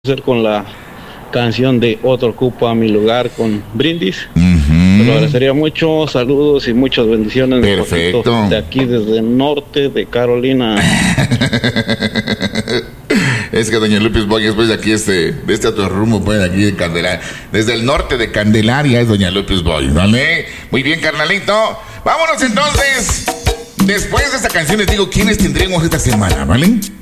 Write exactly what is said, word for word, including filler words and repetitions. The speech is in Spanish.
hacer con la canción de Otro ocupa mi lugar con Brindis. Uh-huh. Te lo agradecería mucho. Saludos y muchas bendiciones. Perfecto. De aquí desde el norte de Carolina. Es que doña Lupis Boy después de aquí este, de este otro rumbo, pues aquí de Candelaria. Desde el norte de Candelaria es doña Lupis Boy, ¿vale? Muy bien, carnalito. Vámonos entonces. Después de esta canción les digo quiénes tendremos esta semana, ¿vale?